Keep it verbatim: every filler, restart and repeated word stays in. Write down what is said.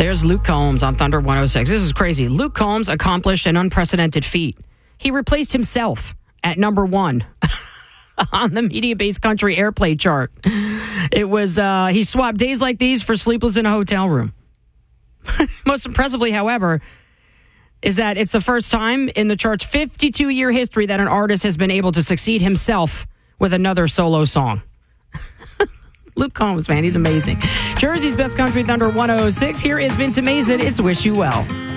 There's Luke Combs on Thunder one oh six. This is crazy. Luke Combs accomplished an unprecedented feat. He replaced himself at number one on the media-based country airplay chart. It was, uh, he swapped Days Like These for Sleepless in a Hotel Room. Most impressively, however, is that it's the first time in the chart's fifty-two-year history that an artist has been able to succeed himself with another solo song. Luke Combs, man, he's amazing. Jersey's Best Country Thunder one oh six. Here is Vince Mason. It's Wish You Well.